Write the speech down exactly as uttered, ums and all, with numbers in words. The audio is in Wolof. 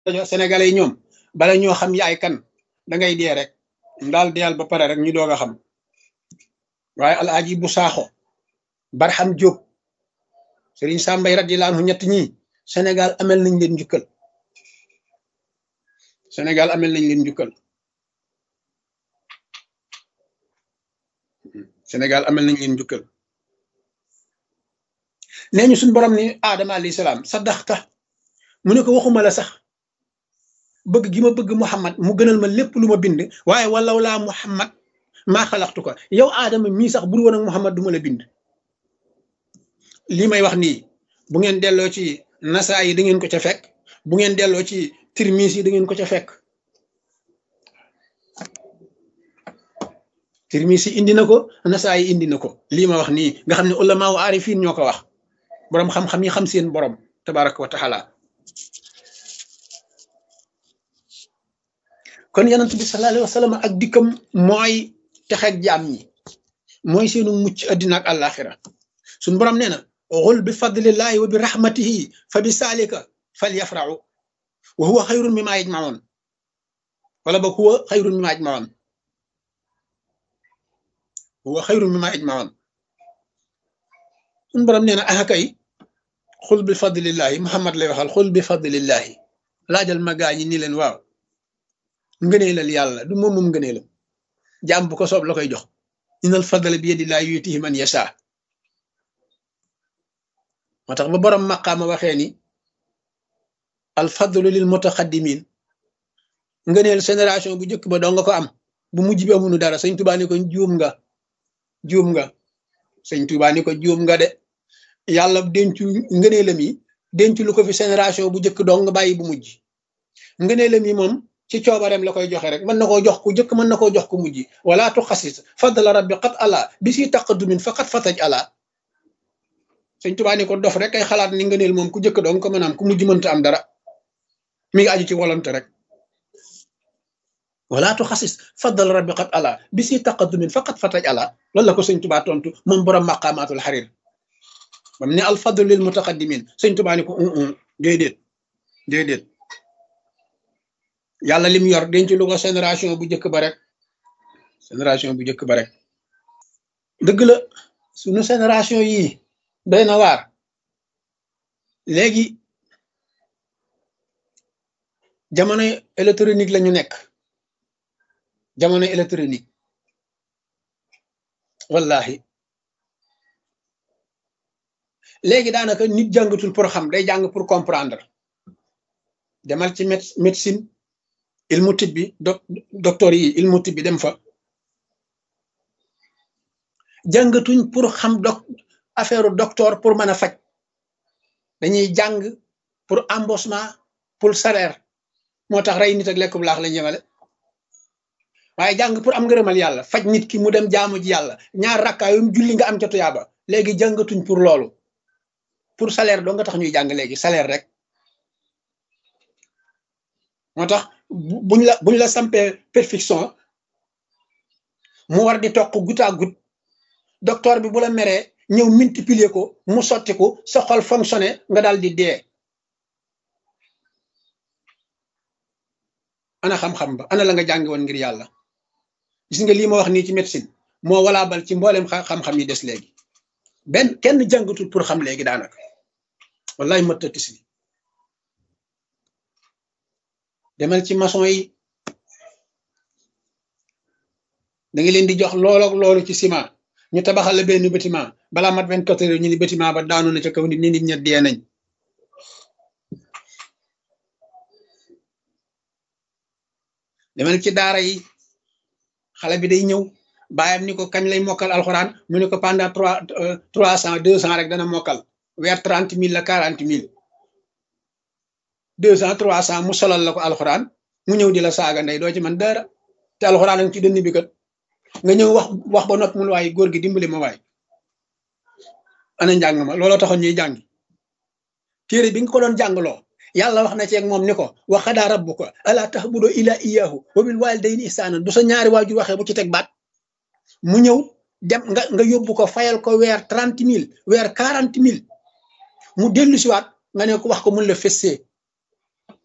sénégalais yi ñoom bala ñoo xam yaay kan da ngay dee rek daal deyal ba pare rek ñu doog a xam waaye alaaji bu saaxo barxam Jóob sëriñ Sàmbay radiyallaahu anhu ñett ñi Sénégal amel nañ leen njukkal Sénégal amel nañ leen njukkal Sénégal amel nañ leen njukkal nee ñu suñ borom ni aadama alayhi salaam saddaxta mu ne ko waxuma la sax bëgg gi ma bëgg Muhammad mu gënal ma lépp lu ma bind waaye walaw laa Muhammad maa xalaxtu ko yow aadama mii sax bul woon ak Muhammad du ma la bind lii may wax nii bu ngeen delloo ci nasaa yi da ngeen ko ca fekk bu ngeen delloo ci tirmis yi da ngeen ko ca fekk tirmis yi indi na ko nasaa yi indi na ko lii ma wax nii nga xam ne ulamaa wa aarifiin ñoo ko wax boroom xam-xam yi xam seen borom tabaraka wa taala kon yonent bi sallallahu alayhi wa sallam ak dikkam mooy texeeg jaam ñi mooy seenu mucc addina ak àllaaxira suñ borom nee na xul bi fadlillahi wa bi rahmatihi fa bi saalika fal yafraxu wa huwa xayrun mimma yajmaun wala ba huwa xayrun mimma yajmaun huwa xayrun mimma yajmaun suñ borom nee na ah kay xul bi fadlillahi Muhammad lay waxal xul bi fadlillahi laajal ma gaa ñi ni leen waaw ngëneelal yàlla du moom moom ngëneelam jaam bu ko soob la koy jox innal fadla bi yadillahi yutihi man yasha moo tax ba borom maqaama waxee ni al fadlu lil mutaqaddimin ngëneel génération bu njëkk ba doo nga ko am bu mujj bi amunu dara sëñ Tuubaa ni ko juum nga juum nga sëñ Tuubaa ni ko juum nga de yàlla dencu ngëneelam yi dencu lu ko fi génération bu njëkk doo nga bàyyi bu mujj ngëneelam yi moom ci coobareem la koy joxe rek mën na koo jox ku jëkk mën na koo jox ku mujj wala tu xasis fadla rabbi qat ala bi si taqaddumin faqat fataj ala sëñ Tuubaa ni ko dof rek ay xalaat ni ngëneel moom ku jëkk doon ko mën a am ku mujj mënta am dara mi ngi aju ci volonté rek wala tu xasis fadla rabbi qat ala bi si taqaddumin faqat fataj ala loolu la ko sëñ Tuubaa tontu moom borom maqaamaatul xarir bam ne al fadlu lil mutaqaddimin sëñ Tuubaa ni ko déedéet déedéet yàlla lim yor denc lu ko génération bu njëkk ba rek génération bu njëkk ba rek dëgg la suñu génération yii doy na waar léegi jamono électronique la ñu nekk jamono électronique wallahi léegi daanaka nit jàngatul pour xam day jàng pour comprendre demal ci médecine ilmu tibbi doc docteur yi ilmu tibbi dem fa jàngatuñ pour xam doc affaire docteur pour mën a faj dañuy jàng pour embauchement pour salaire moo tax rey nit ak lekk bu laax lañ yemale waaye jàng pour am ngërëmal yàlla faj nit ki mu dem jaamu ji yàlla ñaar rakkaayum julli nga am ca tuyaaba léegi jàngatuñ pour loolu pour salaire doo nga tax ñuy jàng léegi salaire rek moo tax buñ la buñ la sampee perfection mu war di toq goutte à goutte docteur bi bu la meree ñëw multiplier ko mu sotti ko sa xol fonctionné nga daal di dee ana xam-xam ba ana la nga jàngi woon ngir yàlla gis nga lii ma wax nii ci médecine moo walaabal ci mboolem xam-xam yi des léegi benn kenn jàngatul pour xam léegi daanaka wallaay mëttatis li demal ci maçon yi da nga leen di jox loolu ak loolu ci ciment ñu tabaxal la benn bâtiment balaa mat vingt-quatre heures ñu ni bâtiment ba daanu na ca kaw nit ñi nit ña dee nañ demal ci daara yi xale bi day ñëw baayam ni ko kañ lay mokkal alxuraan mu ne ko pendant trois trois cent deux cent rek dana mokkal weer trente mille la quarante mille deux cent trois cent mu solal la ko alxuraan mu ñëw di la saaga ndey doo ci man dara te alxuraan a ngi ci dënn bi kat nga ñëw wax wax ba noppi mun waaye góor gi dimbali ma waay ana njàng ma looloo taxoon ñuy jàngi téere bi nga ko doon jàngloo yàlla wax na ci ak moom ni ko wa qadaa rabbuka alaa ta'budu illaa iyyaahu wa bil waalidayni ihsaanan bu sa ñaari waajur waxee bu ci teg baat mu ñëw dem nga nga yóbbu ko fayal ko weer trente mille weer quarante mille mu dellu siwaat nga ne ko wax ko mun la fessee